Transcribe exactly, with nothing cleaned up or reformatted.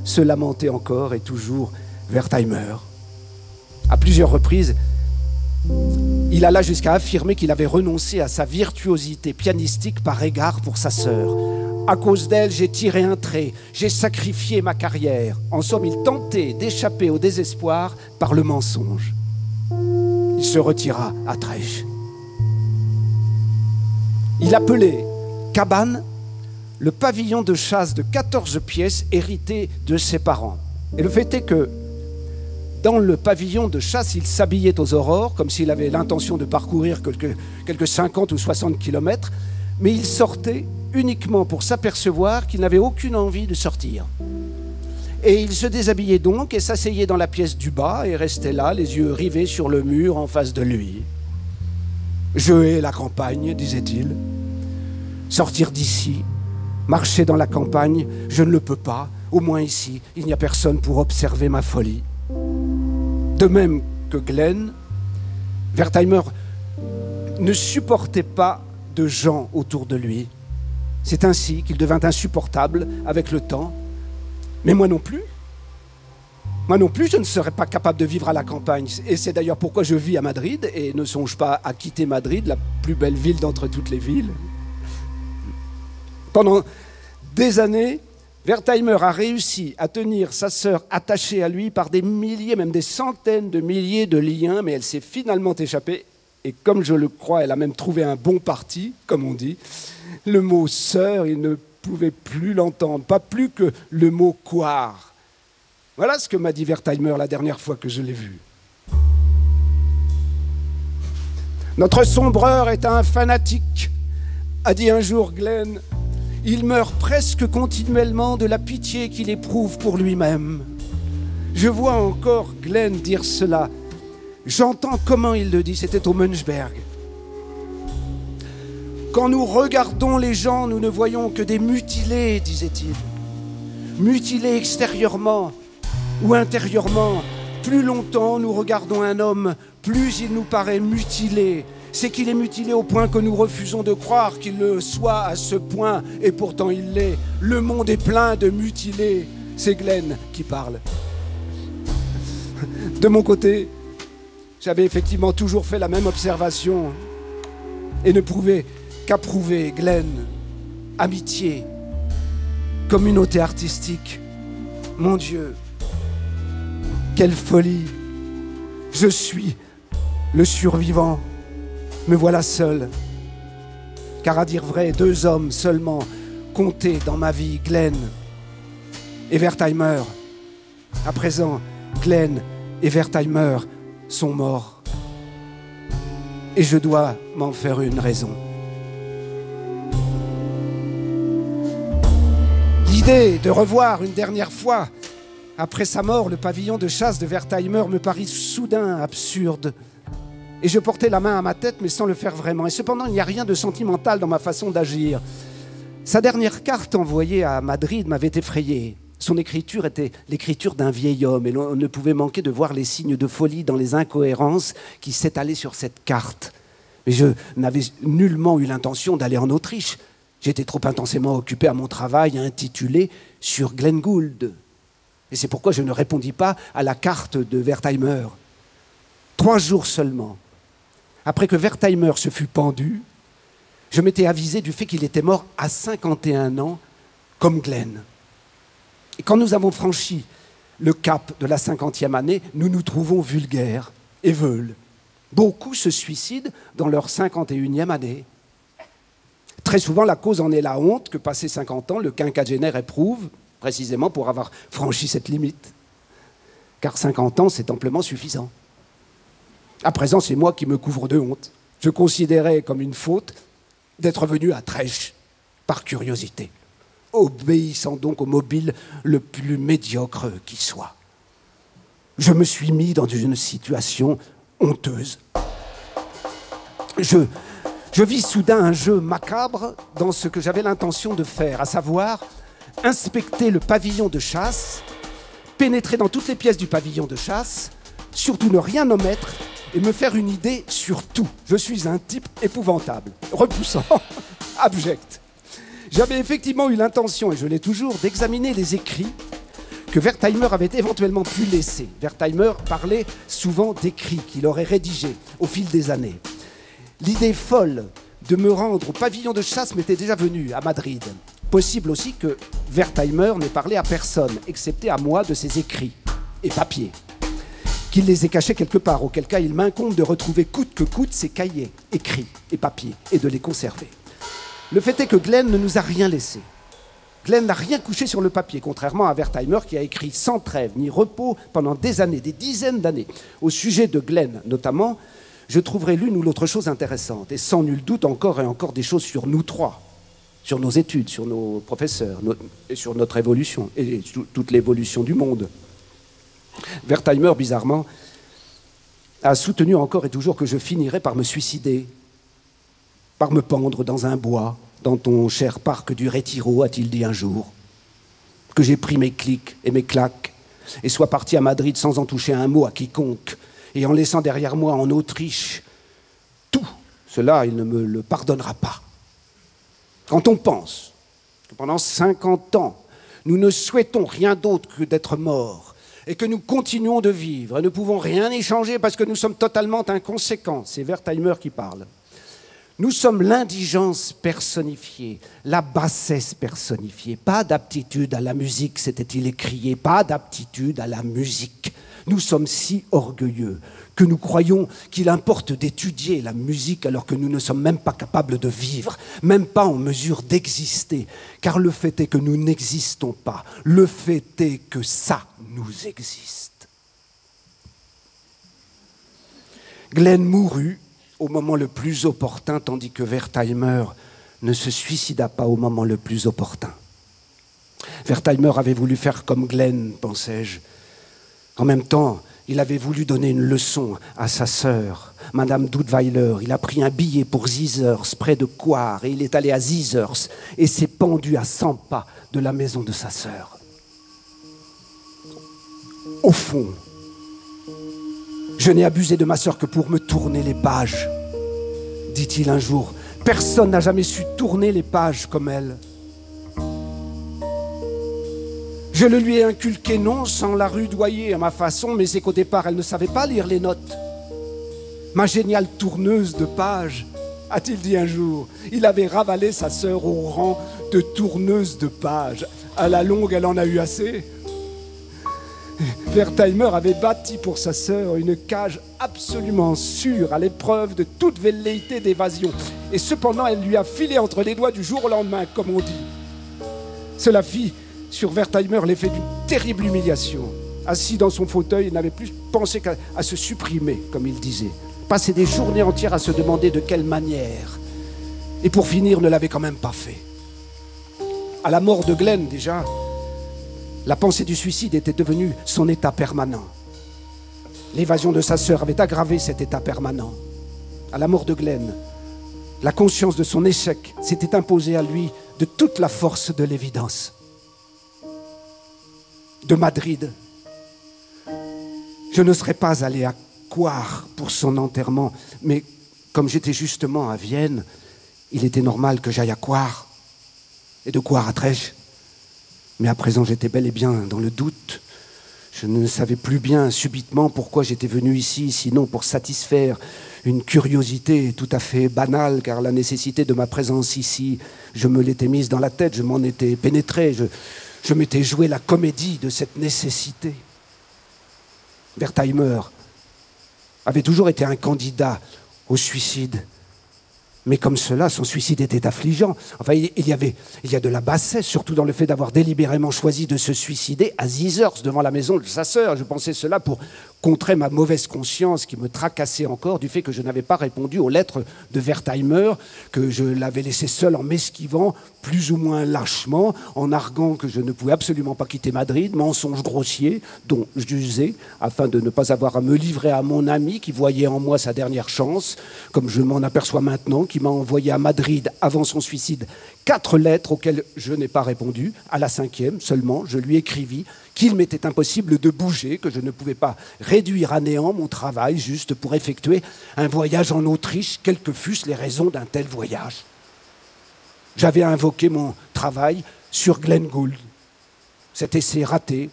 se lamentait encore et toujours Wertheimer. À plusieurs reprises, il alla jusqu'à affirmer qu'il avait renoncé à sa virtuosité pianistique par égard pour sa sœur. À cause d'elle, j'ai tiré un trait, j'ai sacrifié ma carrière. En somme, il tentait d'échapper au désespoir par le mensonge. Il se retira à Trèches. Il appelait cabane le pavillon de chasse de quatorze pièces hérité de ses parents. Et le fait est que dans le pavillon de chasse, il s'habillait aux aurores, comme s'il avait l'intention de parcourir quelques, quelques cinquante ou soixante kilomètres, mais il sortait uniquement pour s'apercevoir qu'il n'avait aucune envie de sortir. Et il se déshabillait donc et s'asseyait dans la pièce du bas et restait là, les yeux rivés sur le mur en face de lui. « Je hais la campagne, disait-il. Sortir d'ici, marcher dans la campagne, je ne le peux pas. Au moins ici, il n'y a personne pour observer ma folie. » De même que Glenn, Wertheimer ne supportait pas de gens autour de lui. C'est ainsi qu'il devint insupportable avec le temps. Mais moi non plus. Moi non plus, je ne serais pas capable de vivre à la campagne. Et c'est d'ailleurs pourquoi je vis à Madrid et ne songe pas à quitter Madrid, la plus belle ville d'entre toutes les villes. Pendant des années, Wertheimer a réussi à tenir sa sœur attachée à lui par des milliers, même des centaines de milliers de liens, mais elle s'est finalement échappée. Et comme je le crois, elle a même trouvé un bon parti, comme on dit. Le mot « sœur », il ne pouvait plus l'entendre, pas plus que le mot « couard ». Voilà ce que m'a dit Wertheimer la dernière fois que je l'ai vu. « Notre sombreur est un fanatique », a dit un jour Glenn. « Il meurt presque continuellement de la pitié qu'il éprouve pour lui-même. » Je vois encore Glenn dire cela. J'entends comment il le dit, c'était au Münchberg. Quand nous regardons les gens, nous ne voyons que des mutilés, disait-il. Mutilés extérieurement ou intérieurement. Plus longtemps nous regardons un homme, plus il nous paraît mutilé. C'est qu'il est mutilé au point que nous refusons de croire qu'il le soit à ce point, et pourtant il l'est. Le monde est plein de mutilés. C'est Glenn qui parle. De mon côté, j'avais effectivement toujours fait la même observation et ne pouvais qu'approuver Glenn. Amitié, communauté artistique. Mon Dieu, quelle folie! Je suis le survivant. Me voilà seul. Car à dire vrai, deux hommes seulement comptaient dans ma vie, Glenn et Wertheimer. À présent, Glenn et Wertheimer sont morts. Et je dois m'en faire une raison. L'idée de revoir une dernière fois, après sa mort, le pavillon de chasse de Wertheimer me parut soudain absurde. Et je portais la main à ma tête, mais sans le faire vraiment. Et cependant, il n'y a rien de sentimental dans ma façon d'agir. Sa dernière carte envoyée à Madrid m'avait effrayé. Son écriture était l'écriture d'un vieil homme, et l'on ne pouvait manquer de voir les signes de folie dans les incohérences qui s'étalaient sur cette carte. Mais je n'avais nullement eu l'intention d'aller en Autriche. J'étais trop intensément occupé à mon travail intitulé « Sur Glenn Gould ». Et c'est pourquoi je ne répondis pas à la carte de Wertheimer. Trois jours seulement, après que Wertheimer se fut pendu, je m'étais avisé du fait qu'il était mort à cinquante et un ans, comme Glenn. Et quand nous avons franchi le cap de la cinquantième année, nous nous trouvons vulgaires et veules. Beaucoup se suicident dans leur cinquante et unième année. Très souvent, la cause en est la honte que, passé cinquante ans, le quinquagénaire éprouve, précisément pour avoir franchi cette limite. Car cinquante ans, c'est amplement suffisant. À présent, c'est moi qui me couvre de honte. Je considérais comme une faute d'être venu à Trèches par curiosité, obéissant donc au mobile le plus médiocre qui soit. Je me suis mis dans une situation honteuse. Je, je vis soudain un jeu macabre dans ce que j'avais l'intention de faire, à savoir inspecter le pavillon de chasse, pénétrer dans toutes les pièces du pavillon de chasse, surtout ne rien omettre et me faire une idée sur tout. Je suis un type épouvantable, repoussant, abject. J'avais effectivement eu l'intention, et je l'ai toujours, d'examiner les écrits que Wertheimer avait éventuellement pu laisser. Wertheimer parlait souvent d'écrits qu'il aurait rédigés au fil des années. L'idée folle de me rendre au pavillon de chasse m'était déjà venue à Madrid. Possible aussi que Wertheimer n'ait parlé à personne, excepté à moi, de ses écrits et papiers, qu'il les ait cachés quelque part, auquel cas il m'incombe de retrouver coûte que coûte ces cahiers, écrits et papiers, et de les conserver. Le fait est que Glenn ne nous a rien laissé. Glenn n'a rien couché sur le papier, contrairement à Wertheimer qui a écrit sans trêve ni repos pendant des années, des dizaines d'années. Au sujet de Glenn notamment, je trouverai l'une ou l'autre chose intéressante, et sans nul doute encore et encore des choses sur nous trois, sur nos études, sur nos professeurs, no- et sur notre évolution, et sur toute l'évolution du monde. Wertheimer, bizarrement, a soutenu encore et toujours que je finirais par me suicider, par me pendre dans un bois, dans ton cher parc du Retiro, a-t-il dit un jour, que j'ai pris mes clics et mes claques, et sois parti à Madrid sans en toucher un mot à quiconque, et en laissant derrière moi en Autriche tout, cela, il ne me le pardonnera pas. Quand on pense que pendant cinquante ans, nous ne souhaitons rien d'autre que d'être morts, et que nous continuons de vivre, et ne pouvons rien échanger parce que nous sommes totalement inconséquents, c'est Wertheimer qui parle. Nous sommes l'indigence personnifiée, la bassesse personnifiée. Pas d'aptitude à la musique, s'était-il écrié, pas d'aptitude à la musique. Nous sommes si orgueilleux que nous croyons qu'il importe d'étudier la musique alors que nous ne sommes même pas capables de vivre, même pas en mesure d'exister. Car le fait est que nous n'existons pas. Le fait est que ça nous existe. Glenn mourut au moment le plus opportun, tandis que Wertheimer ne se suicida pas au moment le plus opportun. Wertheimer avait voulu faire comme Glenn, pensais-je. En même temps, il avait voulu donner une leçon à sa sœur, Madame Dudweiler. Il a pris un billet pour Zizers, près de Coire, et il est allé à Zizers et s'est pendu à cent pas de la maison de sa sœur. Au fond, je n'ai abusé de ma sœur que pour me tourner les pages, dit-il un jour. Personne n'a jamais su tourner les pages comme elle. Je le lui ai inculqué non sans la rudoyer à ma façon, mais c'est qu'au départ, elle ne savait pas lire les notes. Ma géniale tourneuse de pages, a-t-il dit un jour. Il avait ravalé sa sœur au rang de tourneuse de pages. À la longue, elle en a eu assez. Wertheimer avait bâti pour sa sœur une cage absolument sûre, à l'épreuve de toute velléité d'évasion. Et cependant, elle lui a filé entre les doigts du jour au lendemain, comme on dit. Cela fit sur Wertheimer l'effet d'une terrible humiliation. Assis dans son fauteuil, il n'avait plus pensé qu'à à se supprimer, comme il disait. Passer des journées entières à se demander de quelle manière. Et pour finir, ne l'avait quand même pas fait. À la mort de Glenn, déjà, la pensée du suicide était devenue son état permanent. L'évasion de sa sœur avait aggravé cet état permanent. À la mort de Glenn, la conscience de son échec s'était imposée à lui de toute la force de l'évidence. De Madrid, je ne serais pas allé à Coire pour son enterrement, mais comme j'étais justement à Vienne, il était normal que j'aille à Coire, et de Coire à Trèches. Mais à présent, j'étais bel et bien dans le doute. Je ne savais plus bien subitement pourquoi j'étais venu ici, sinon pour satisfaire une curiosité tout à fait banale, car la nécessité de ma présence ici, je me l'étais mise dans la tête, je m'en étais pénétré, je, je m'étais joué la comédie de cette nécessité. Wertheimer avait toujours été un candidat au suicide. Mais comme cela, son suicide était affligeant. Enfin, il y avait, il y a de la bassesse, surtout dans le fait d'avoir délibérément choisi de se suicider à Zizers, devant la maison de sa sœur. Je pensais cela pour contrer ma mauvaise conscience qui me tracassait encore du fait que je n'avais pas répondu aux lettres de Wertheimer, que je l'avais laissé seul en m'esquivant, plus ou moins lâchement, en arguant que je ne pouvais absolument pas quitter Madrid, mensonge grossier dont j'usais, afin de ne pas avoir à me livrer à mon ami qui voyait en moi sa dernière chance, comme je m'en aperçois maintenant, qui m'a envoyé à Madrid avant son suicide quatre lettres auxquelles je n'ai pas répondu. À la cinquième seulement, je lui écrivis qu'il m'était impossible de bouger, que je ne pouvais pas réduire à néant mon travail juste pour effectuer un voyage en Autriche, quelles que fussent les raisons d'un tel voyage. J'avais invoqué mon travail sur Glenn Gould. Cet essai raté